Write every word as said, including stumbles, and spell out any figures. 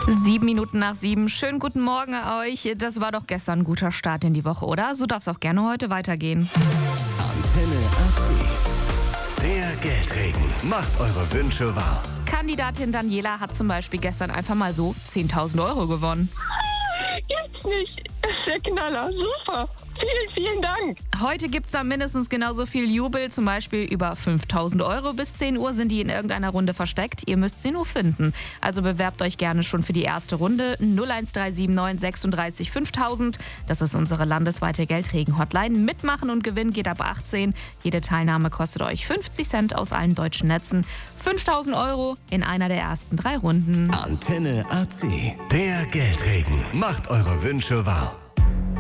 Sieben Minuten nach sieben. Schönen guten Morgen euch. Das war doch gestern ein guter Start in die Woche, oder? So darf es auch gerne heute weitergehen. Antenne A C. Der Geldregen macht eure Wünsche wahr. Kandidatin Daniela hat zum Beispiel gestern einfach mal so zehntausend Euro gewonnen. Gibt's nicht. Das ist der Knaller. Super. Vielen, vielen Dank. Heute gibt's da mindestens genauso viel Jubel, zum Beispiel über fünftausend Euro. Bis zehn Uhr sind die in irgendeiner Runde versteckt. Ihr müsst sie nur finden. Also bewerbt euch gerne schon für die erste Runde. null eins drei sieben neun sechsunddreißig fünftausend. Das ist unsere landesweite Geldregen-Hotline. Mitmachen und Gewinn geht ab achtzehn. Jede Teilnahme kostet euch fünfzig Cent aus allen deutschen Netzen. fünftausend Euro in einer der ersten drei Runden. Antenne A C. Der Geldregen macht eure Wünsche wahr.